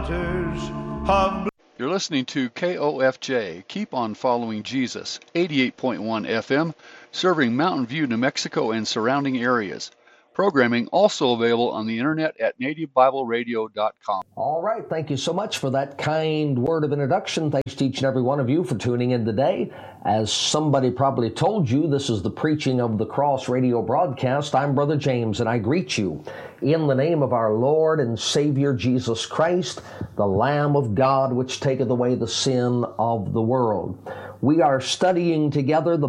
You're listening to KOFJ, Keep on Following Jesus, 88.1 FM, serving Mountain View, New Mexico and surrounding areas. Programming also available on the internet at nativebibleradio.com. All right, thank you so much for that kind word of introduction. Thanks to each and every one of you for tuning in today. As somebody probably told you, this is the Preaching of the Cross radio broadcast. I'm Brother James, and I greet you in the name of our Lord and Savior Jesus Christ, the Lamb of God, which taketh away the sin of the world. We are studying together the